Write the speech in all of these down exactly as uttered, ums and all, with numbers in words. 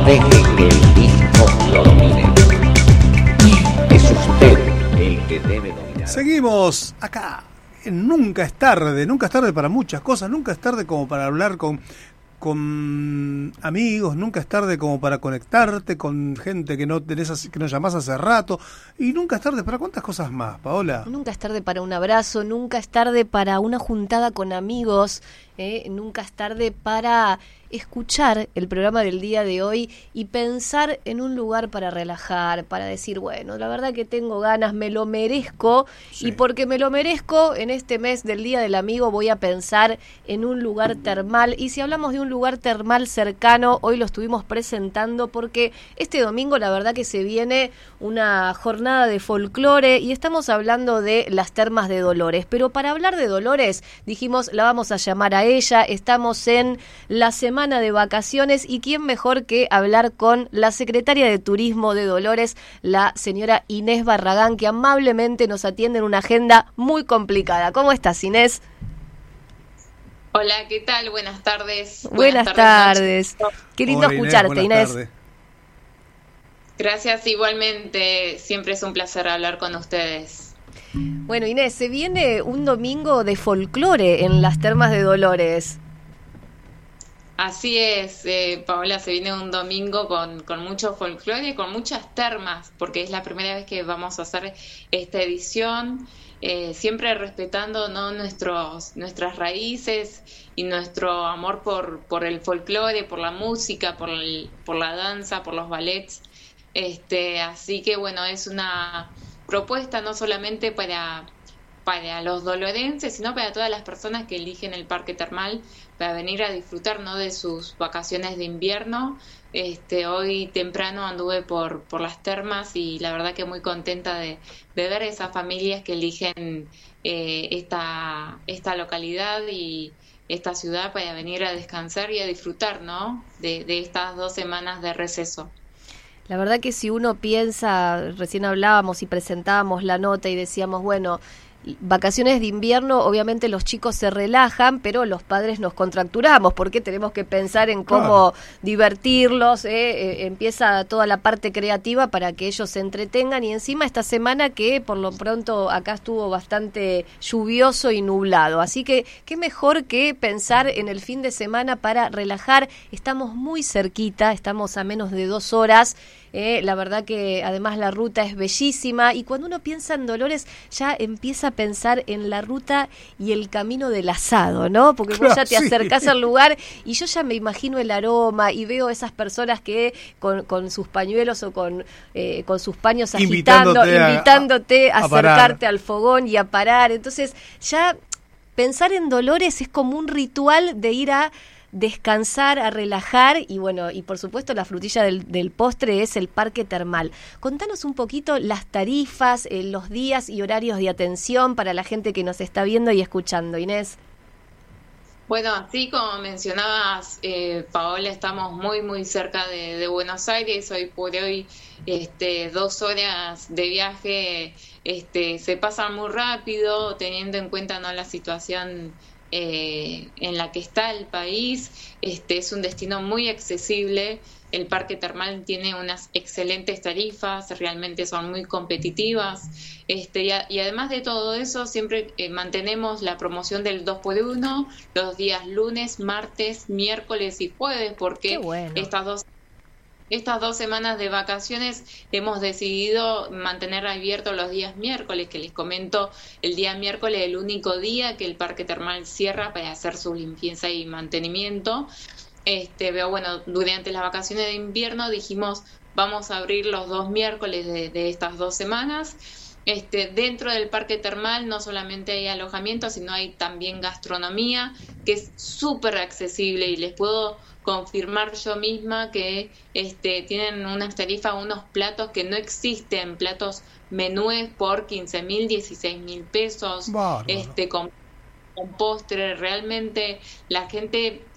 deje que el disco lo domine. Es usted el que debe dominar. Seguimos acá. Nunca es tarde, nunca es tarde para muchas cosas, nunca es tarde como para hablar con, con amigos, nunca es tarde como para conectarte con gente que no tenés, que no llamás hace rato, y nunca es tarde para cuántas cosas más, Paola. Nunca es tarde para un abrazo, nunca es tarde para una juntada con amigos, eh, nunca es tarde para escuchar el programa del día de hoy y pensar en un lugar para relajar, para decir, bueno, la verdad que tengo ganas, me lo merezco, sí. Y porque me lo merezco, en este mes del Día del Amigo voy a pensar en un lugar termal. Y si hablamos de un lugar termal cercano, hoy lo estuvimos presentando porque este domingo la verdad que se viene una jornada de folclore y estamos hablando de las termas de Dolores. Pero para hablar de Dolores, dijimos, la vamos a llamar a ella, estamos en la semana de vacaciones y quién mejor que hablar con la secretaria de Turismo de Dolores, la señora Inés Barragán, que amablemente nos atiende en una agenda muy complicada. ¿Cómo estás, Inés? Hola, ¿qué tal? Buenas tardes. Buenas, Buenas tardes. tardes. Qué lindo Hola, escucharte, Inés. Inés. Gracias, igualmente. Siempre es un placer hablar con ustedes. Bueno, Inés, se viene un domingo de folclore en las Termas de Dolores. Así es, eh, Paola, se viene un domingo con, con mucho folclore, con muchas termas, porque es la primera vez que vamos a hacer esta edición, eh, siempre respetando, ¿no?, nuestros, nuestras raíces y nuestro amor por, por el folclore, por la música, por, el, por la danza, por los ballets. Este, así que bueno, es una propuesta no solamente para... para los dolorenses, sino para todas las personas que eligen el parque termal para venir a disfrutar, ¿no?, de sus vacaciones de invierno. Este, hoy temprano anduve por, por las termas y la verdad que muy contenta de, de ver esas familias que eligen eh, esta, esta localidad y esta ciudad para venir a descansar y a disfrutar, ¿no?, de, de estas dos semanas de receso. La verdad que si uno piensa, recién hablábamos y presentábamos la nota y decíamos, bueno, vacaciones de invierno, obviamente los chicos se relajan, pero los padres nos contracturamos porque tenemos que pensar en cómo claro. divertirlos, eh, eh, empieza toda la parte creativa para que ellos se entretengan y encima esta semana que por lo pronto acá estuvo bastante lluvioso y nublado, así que qué mejor que pensar en el fin de semana para relajar. Estamos muy cerquita, estamos a menos de dos horas. Eh, la verdad que además la ruta es bellísima y cuando uno piensa en Dolores ya empieza a pensar en la ruta y el camino del asado, ¿no? Porque vos ya te acercás sí. al lugar y yo ya me imagino el aroma y veo esas personas que con, con sus pañuelos o con, eh, con sus paños agitando, invitándote a, invitándote a, a acercarte parar. al fogón y a parar. Entonces ya pensar en Dolores es como un ritual de ir a descansar, a relajar y bueno, y por supuesto la frutilla del, del postre es el parque termal. Contanos un poquito las tarifas, eh, los días y horarios de atención para la gente que nos está viendo y escuchando, Inés. Bueno, así como mencionabas, eh, Paola, estamos muy muy cerca de, de Buenos Aires. Hoy por hoy este, dos horas de viaje este, se pasan muy rápido, teniendo en cuenta, ¿no?, la situación Eh, en la que está el país. Este es un destino muy accesible. El parque termal tiene unas excelentes tarifas, realmente son muy competitivas. Este y, a, y además de todo eso, siempre eh, mantenemos la promoción del dos por uno los días lunes, martes, miércoles y jueves, porque bueno. estas dos Estas dos semanas de vacaciones hemos decidido mantener abiertos los días miércoles, que les comento, el día miércoles es el único día que el parque termal cierra para hacer su limpieza y mantenimiento. Este, pero bueno, durante las vacaciones de invierno dijimos, vamos a abrir los dos miércoles de, de estas dos semanas. Este, dentro del parque termal no solamente hay alojamiento, sino hay también gastronomía, que es súper accesible y les puedo confirmar yo misma que este, tienen unas tarifas, unos platos que no existen, platos menúes por quince mil, dieciséis mil pesos, este, con, con postre. Realmente la gente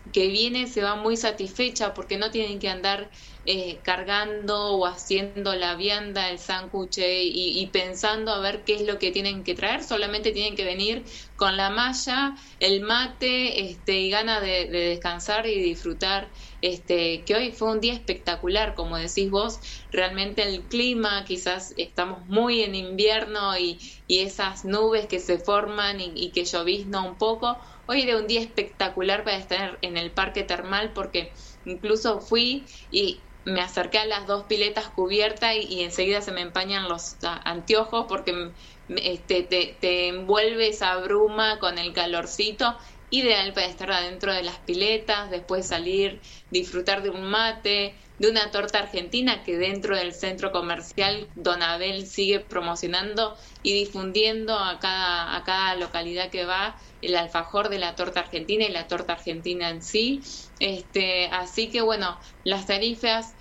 que viene se va muy satisfecha porque no tienen que andar eh, cargando o haciendo la vianda, el sándwich y, y pensando a ver qué es lo que tienen que traer, solamente tienen que venir con la malla, el mate este, y ganas de, de descansar y disfrutar, este, que hoy fue un día espectacular, como decís vos, realmente el clima, quizás estamos muy en invierno y, y esas nubes que se forman y, y que llovizna un poco. Hoy era un día espectacular para estar en el parque termal porque incluso fui y me acerqué a las dos piletas cubiertas y, y enseguida se me empañan los anteojos porque este, te, te envuelve esa bruma con el calorcito. Ideal para estar adentro de las piletas, después salir, disfrutar de un mate, de una torta argentina que dentro del centro comercial Don Abel sigue promocionando y difundiendo a cada, a cada localidad que va el alfajor de la torta argentina y la torta argentina en sí. Este, así que bueno, las tarifas,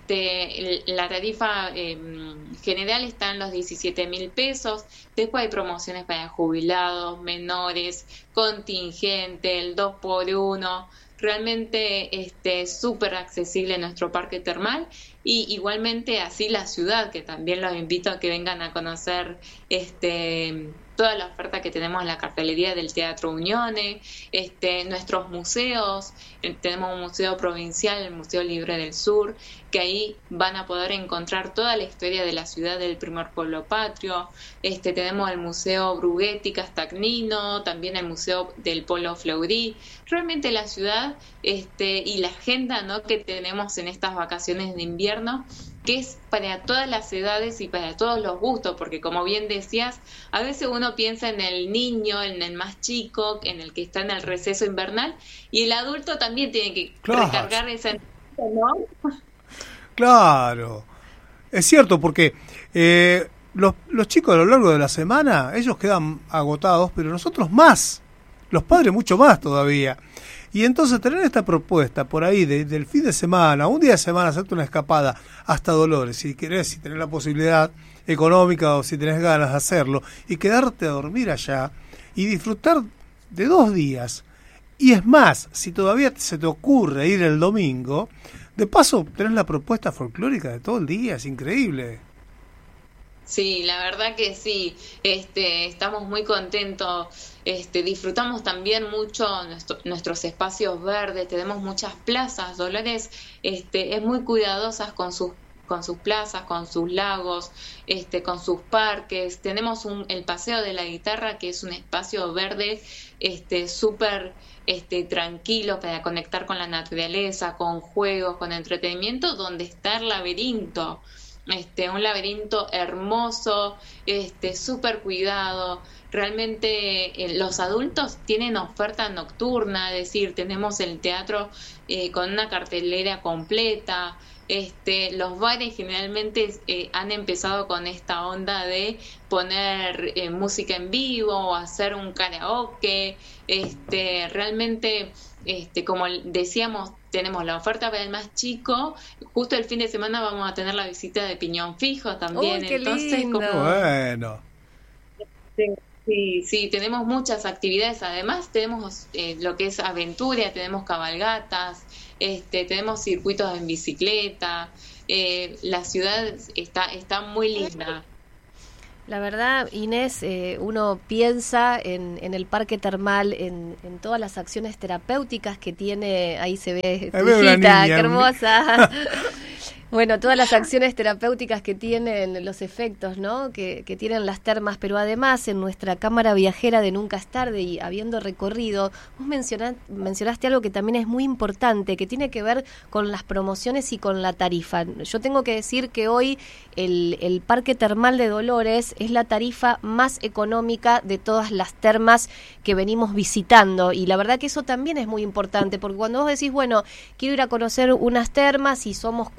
este, la tarifa eh, general está en los diecisiete mil pesos, después hay promociones para jubilados, menores, contingente, el dos por uno, realmente este súper accesible nuestro parque termal y igualmente así la ciudad, que también los invito a que vengan a conocer este toda la oferta que tenemos en la cartelería del Teatro Unione, este, nuestros museos, tenemos un museo provincial, el Museo Libre del Sur, que ahí van a poder encontrar toda la historia de la ciudad del primer pueblo patrio, este, tenemos el Museo Brughetti Castagnino, también el Museo del Polo Fleury, realmente la ciudad este, y la agenda, ¿no?, que tenemos en estas vacaciones de invierno, que es para todas las edades y para todos los gustos, porque como bien decías, a veces uno piensa en el niño, en el más chico, en el que está en el receso invernal, y el adulto también tiene que claro. recargar esa energía, ¿no? Claro, es cierto, porque eh, los, los chicos a lo largo de la semana, ellos quedan agotados, pero nosotros más, los padres mucho más todavía. Y entonces tener esta propuesta por ahí de, del fin de semana, un día de semana, hacerte una escapada hasta Dolores, si querés, si tenés la posibilidad económica o si tenés ganas de hacerlo, y quedarte a dormir allá y disfrutar de dos días. Y es más, si todavía se te ocurre ir el domingo, de paso tenés la propuesta folclórica de todo el día, es increíble. Sí, la verdad que sí, este, estamos muy contentos, este, disfrutamos también mucho nuestro, nuestros espacios verdes, tenemos muchas plazas, Dolores este, es muy cuidadosa con sus con sus plazas, con sus lagos, este, con sus parques, tenemos un, el Paseo de la Guitarra, que es un espacio verde este, súper este, tranquilo para conectar con la naturaleza, con juegos, con entretenimiento, donde está el laberinto. Este, un laberinto hermoso, este, súper cuidado. Realmente eh, los adultos tienen oferta nocturna, es decir, tenemos el teatro eh, con una cartelera completa. Este, los bares generalmente eh, han empezado con esta onda de poner eh, música en vivo o hacer un karaoke. Este, realmente, este, como decíamos, tenemos la oferta para el más chico. Justo el fin de semana vamos a tener la visita de Piñón Fijo también. ¡Uy, qué Entonces, lindo! como... Bueno. Sí, sí, sí, tenemos muchas actividades. Además, tenemos eh, lo que es aventura, tenemos cabalgatas, este, tenemos circuitos en bicicleta. Eh, la ciudad está, está muy linda. La verdad, Inés, eh, uno piensa en, en el parque termal, en, en todas las acciones terapéuticas que tiene, ahí se ve tu hijita, qué hermosa. Bueno, todas las acciones terapéuticas que tienen, los efectos, ¿no?, que, que tienen las termas, pero además en nuestra cámara viajera de Nunca es Tarde y habiendo recorrido, vos mencionaste, mencionaste algo que también es muy importante, que tiene que ver con las promociones y con la tarifa. Yo tengo que decir que hoy el, el Parque Termal de Dolores es la tarifa más económica de todas las termas que venimos visitando, y la verdad que eso también es muy importante, porque cuando vos decís, bueno, quiero ir a conocer unas termas y somos cuatro,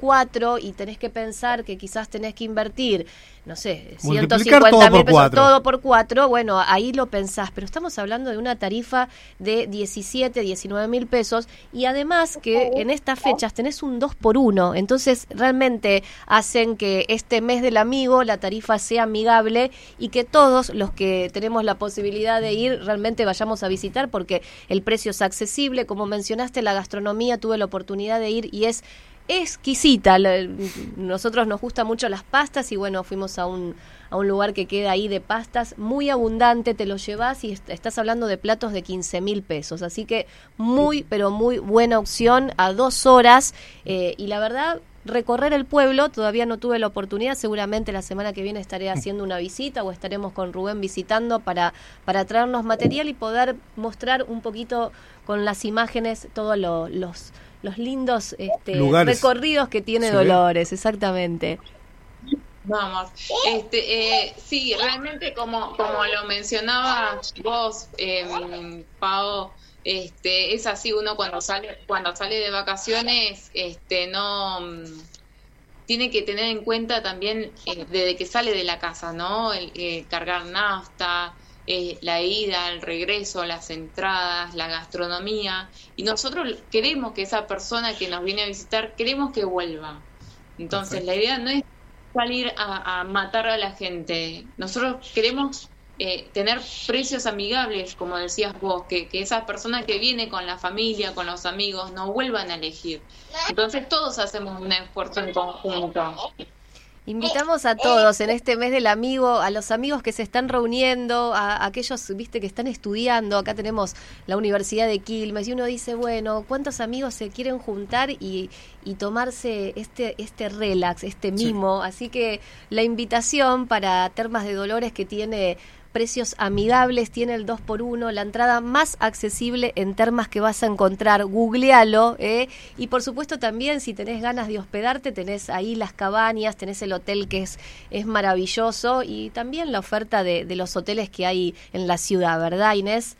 pueblo y tenés que pensar que quizás tenés que invertir, no sé, ciento Multiplicar cincuenta todo mil por pesos, cuatro. todo por cuatro, bueno, ahí lo pensás, pero estamos hablando de una tarifa de diecisiete, diecinueve mil pesos y además que en estas fechas tenés un dos por uno, entonces realmente hacen que este mes del amigo la tarifa sea amigable y que todos los que tenemos la posibilidad de ir realmente vayamos a visitar porque el precio es accesible, como mencionaste, la gastronomía, tuve la oportunidad de ir y es exquisita. Nosotros nos gustan mucho las pastas y bueno, fuimos a un a un lugar que queda ahí de pastas, muy abundante, te lo llevas y est- estás hablando de platos de quince mil pesos, así que muy, pero muy buena opción a dos horas eh, y la verdad, recorrer el pueblo, todavía no tuve la oportunidad, seguramente la semana que viene estaré haciendo una visita o estaremos con Rubén visitando para, para traernos material y poder mostrar un poquito con las imágenes todos lo, los los lindos este, recorridos que tiene Sí. Dolores, exactamente. Vamos, este, eh, sí, realmente como, como lo mencionabas vos, eh, Pau, este, es así, uno cuando sale, cuando sale de vacaciones, este, no mm, tiene que tener en cuenta también eh, desde que sale de la casa, ¿no? El, eh, cargar nafta, eh, la ida, el regreso, las entradas, la gastronomía, y nosotros queremos que esa persona que nos viene a visitar, queremos que vuelva. Entonces, Perfecto. la idea no es salir a, a matar a la gente. Nosotros queremos eh, tener precios amigables, como decías vos, que, que esas personas que vienen con la familia, con los amigos, no vuelvan a elegir. Entonces todos hacemos un esfuerzo en conjunto. Invitamos a todos en este mes del amigo, a los amigos que se están reuniendo, a, a aquellos, viste, que están estudiando. Acá tenemos la Universidad de Quilmes y uno dice, bueno, ¿cuántos amigos se quieren juntar y, y tomarse este este relax, este mimo? Sí. Así que la invitación para Termas de Dolores, que tiene precios amigables, tiene el dos por uno, la entrada más accesible en Termas que vas a encontrar, googlealo, ¿eh? Y por supuesto también si tenés ganas de hospedarte, tenés ahí las cabañas, tenés el hotel que es, es maravilloso y también la oferta de, de los hoteles que hay en la ciudad, ¿verdad, Inés?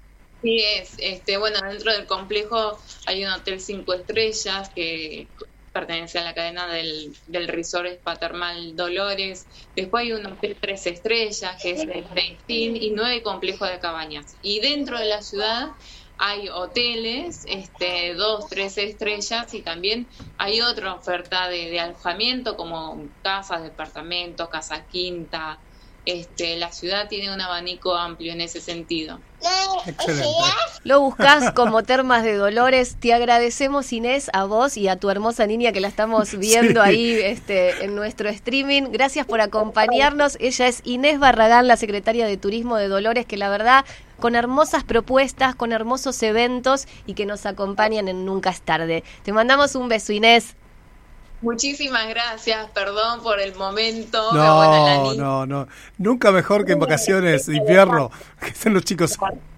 Sí, es, este, bueno, dentro del complejo hay un hotel cinco estrellas que pertenece a la cadena del, del Resort Spa Termal Dolores. Después hay un hotel tres estrellas, que es el Festín, y nueve complejos de cabañas. Y dentro de la ciudad hay hoteles, este, dos, tres estrellas, y también hay otra oferta de, de alojamiento, como casas, departamentos, casa quinta. Este, la ciudad tiene un abanico amplio en ese sentido. Excelente. Lo buscás como Termas de Dolores. Te agradecemos, Inés, a vos y a tu hermosa niña que la estamos viendo sí. ahí este, en nuestro streaming. Gracias por acompañarnos. Ella es Inés Barragán, la secretaria de Turismo de Dolores, que la verdad, con hermosas propuestas, con hermosos eventos y que nos acompañan en Nunca es Tarde. Te mandamos un beso, Inés. Muchísimas gracias, perdón por el momento. No, bueno, no, no. Nunca mejor que en vacaciones de invierno, que están los chicos.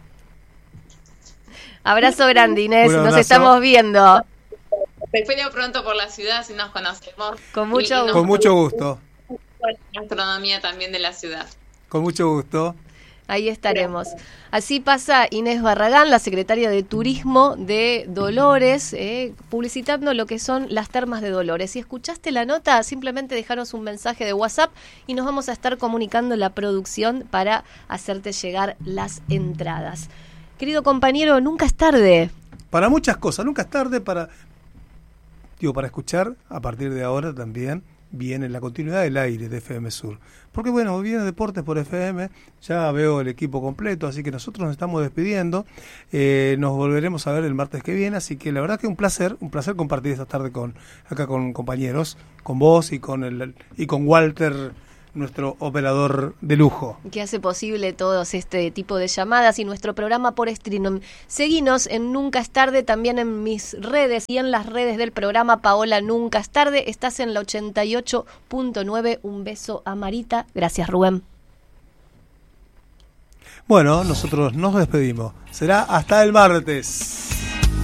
Abrazo grande, Inés. Un Nos abrazo. estamos viendo. Te espero pronto por la ciudad, si nos conocemos. Con mucho Y- y gusto. nos Con mucho gusto. La gastronomía también de la ciudad. Con mucho gusto. Ahí estaremos. Así pasa Inés Barragán, la secretaria de Turismo de Dolores, eh, publicitando lo que son las Termas de Dolores. Si escuchaste la nota, simplemente dejaros un mensaje de WhatsApp y nos vamos a estar comunicando la producción para hacerte llegar las entradas. Querido compañero, nunca es tarde. Para muchas cosas, nunca es tarde para, digo, para escuchar, a partir de ahora también viene la continuidad del aire de F M Sur. Porque bueno, viene Deportes por F M, ya veo el equipo completo, así que nosotros nos estamos despidiendo. Eh, nos volveremos a ver el martes que viene, así que la verdad que un placer, un placer compartir esta tarde con acá con compañeros, con vos y con el y con Walter, nuestro operador de lujo. Que hace posible todos este tipo de llamadas y nuestro programa por streaming. Seguinos en Nunca es Tarde, también en mis redes y en las redes del programa Paola Nunca es Tarde. Estás en la ochenta y ocho punto nueve. Un beso a Marita. Gracias, Rubén. Bueno, nosotros nos despedimos. Será hasta el martes.